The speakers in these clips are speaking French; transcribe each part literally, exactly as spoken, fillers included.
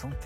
santé.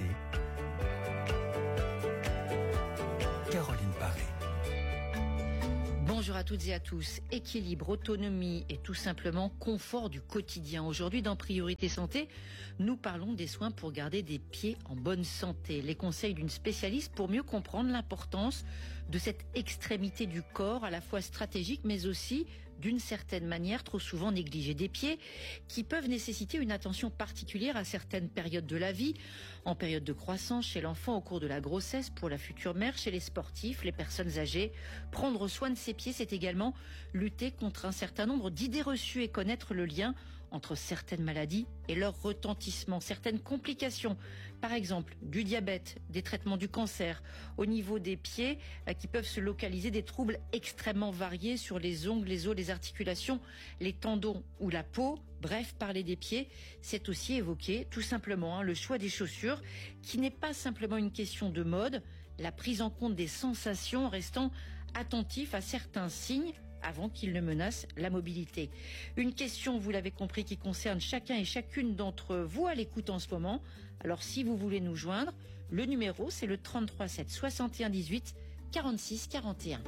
Caroline Paré. Bonjour à toutes et à tous. Équilibre, autonomie et tout simplement confort du quotidien. Aujourd'hui, dans Priorité Santé, nous parlons des soins pour garder des pieds en bonne santé. Les conseils d'une spécialiste pour mieux comprendre l'importance de cette extrémité du corps, à la fois stratégique mais aussi d'une certaine manière trop souvent négligée. Des pieds qui peuvent nécessiter une attention particulière à certaines périodes de la vie, en période de croissance chez l'enfant, au cours de la grossesse, pour la future mère, chez les sportifs, les personnes âgées. Prendre soin de ses pieds, c'est également lutter contre un certain nombre d'idées reçues et connaître le lien entre certaines maladies et leur retentissement, certaines complications, par exemple du diabète, des traitements du cancer, au niveau des pieds euh, qui peuvent se localiser des troubles extrêmement variés sur les ongles, les os, les articulations, les tendons ou la peau. Bref, parler des pieds, c'est aussi évoquer tout simplement hein, le choix des chaussures, qui n'est pas simplement une question de mode, la prise en compte des sensations en restant attentif à certains signes avant qu'ils ne menacent la mobilité. Une question, vous l'avez compris, qui concerne chacun et chacune d'entre vous à l'écoute en ce moment. Alors si vous voulez nous joindre, le numéro c'est le trente-trois sept soixante et un dix-huit quarante-six quarante et un.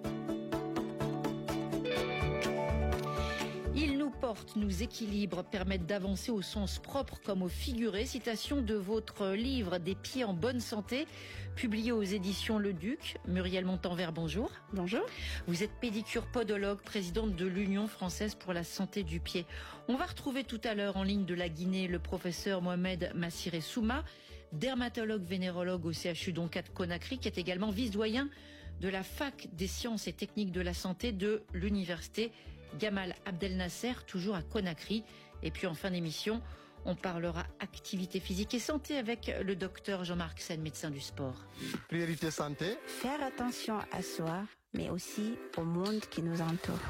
Ils nous portent, nous équilibrent, permettent d'avancer au sens propre comme au figuré. Citation de votre livre Des pieds en bonne santé, publié aux éditions Le Duc. Muriel Montanvert, bonjour. Bonjour. Vous êtes pédicure podologue, présidente de l'Union française pour la santé du pied. On va retrouver tout à l'heure en ligne de la Guinée le professeur Mohamed Massiré Souma, dermatologue vénérologue au C H U d'Oncat de Conakry, qui est également vice-doyen de la Fac des sciences et techniques de la santé de l'université Gamal Abdel Nasser, toujours à Conakry. Et puis en fin d'émission, on parlera activité physique et santé avec le docteur Jean-Marc Sen, médecin du sport. Priorité santé. Faire attention à soi, mais aussi au monde qui nous entoure.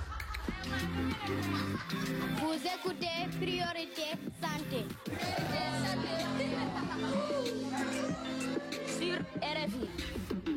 Vous écoutez Priorité santé. Sur R F I.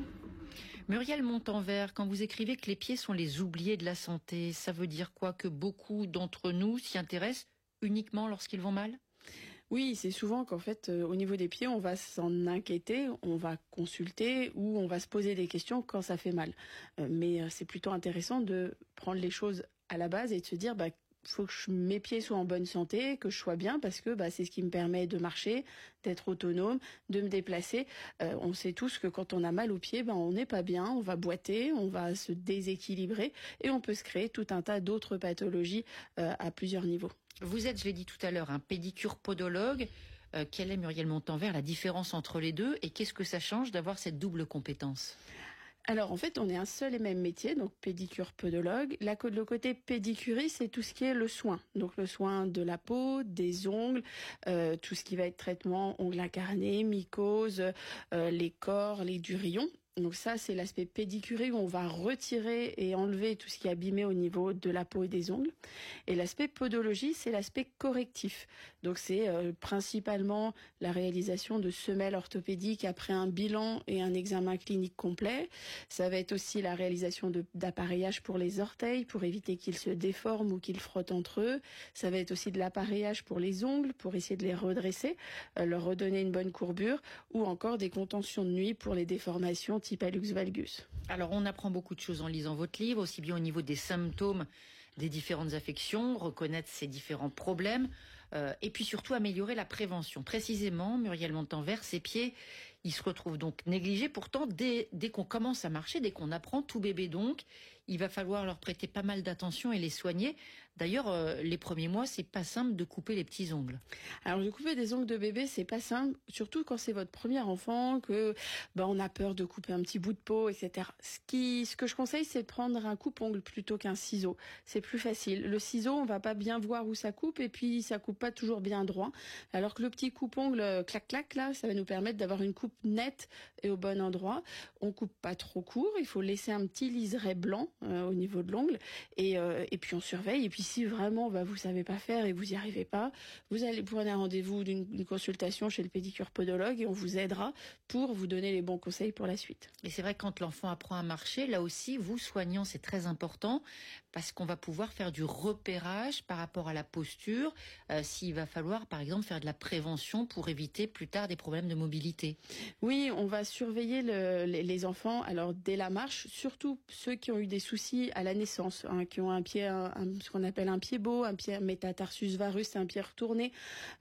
Muriel Montanvert, quand vous écrivez que les pieds sont les oubliés de la santé, ça veut dire quoi? Que beaucoup d'entre nous s'y intéressent uniquement lorsqu'ils vont mal? Oui, c'est souvent qu'en fait, euh, au niveau des pieds, on va s'en inquiéter, on va consulter ou on va se poser des questions quand ça fait mal. Euh, mais euh, c'est plutôt intéressant de prendre les choses à la base et de se dire, bah, faut que je, mes pieds soient en bonne santé, que je sois bien, parce que bah, c'est ce qui me permet de marcher, d'être autonome, de me déplacer. Euh, on sait tous que quand on a mal aux pieds, bah, on n'est pas bien, on va boiter, on va se déséquilibrer et on peut se créer tout un tas d'autres pathologies euh, à plusieurs niveaux. Vous êtes, je l'ai dit tout à l'heure, un pédicure podologue. Euh, quelle est, Muriel Montanvert, la différence entre les deux et qu'est-ce que ça change d'avoir cette double compétence? Alors en fait, on est un seul et même métier, donc pédicure podologue. La, le côté pédicurie, c'est tout ce qui est le soin. Donc le soin de la peau, des ongles, euh, tout ce qui va être traitement ongles incarnés, mycoses, euh, les corps, les durillons. Donc ça, c'est l'aspect pédicurie où on va retirer et enlever tout ce qui est abîmé au niveau de la peau et des ongles. Et l'aspect podologie, c'est l'aspect correctif. Donc c'est euh, principalement la réalisation de semelles orthopédiques après un bilan et un examen clinique complet. Ça va être aussi la réalisation de, d'appareillage pour les orteils pour éviter qu'ils se déforment ou qu'ils frottent entre eux. Ça va être aussi de l'appareillage pour les ongles pour essayer de les redresser, euh, leur redonner une bonne courbure, ou encore des contentions de nuit pour les déformations type hallux valgus. Alors on apprend beaucoup de choses en lisant votre livre, aussi bien au niveau des symptômes des différentes affections, reconnaître ces différents problèmes, euh, et puis surtout améliorer la prévention. Précisément, Muriel Montanvert, ces pieds, ils se retrouvent donc négligés. Pourtant, dès, dès qu'on commence à marcher, dès qu'on apprend, tout bébé donc, il va falloir leur prêter pas mal d'attention et les soigner. D'ailleurs, euh, les premiers mois, c'est pas simple de couper les petits ongles. Alors, de couper des ongles de bébé, c'est pas simple, surtout quand c'est votre premier enfant, que ben on a peur de couper un petit bout de peau, et cetera. Ce qui, ce que je conseille, c'est de prendre un coupe-ongle plutôt qu'un ciseau. C'est plus facile. Le ciseau, on va pas bien voir où ça coupe, et puis ça coupe pas toujours bien droit. Alors que le petit coupe-ongle clac-clac, là, ça va nous permettre d'avoir une coupe nette et au bon endroit. On coupe pas trop court, il faut laisser un petit liseré blanc euh, au niveau de l'ongle, et, euh, et puis on surveille. Et puis si vraiment bah, vous savez pas faire et vous y arrivez pas, vous allez prendre un rendez-vous d'une, d'une consultation chez le pédicure podologue et on vous aidera pour vous donner les bons conseils pour la suite. Et c'est vrai que quand l'enfant apprend à marcher, là aussi, vous soignant, c'est très important, parce qu'on va pouvoir faire du repérage par rapport à la posture, euh, s'il va falloir par exemple faire de la prévention pour éviter plus tard des problèmes de mobilité. Oui, on va surveiller le, les, les enfants alors dès la marche, surtout ceux qui ont eu des soucis à la naissance, hein, qui ont un pied, un, un, ce qu'on appelle un pied beau, un pied métatarsus varus, un pied retourné.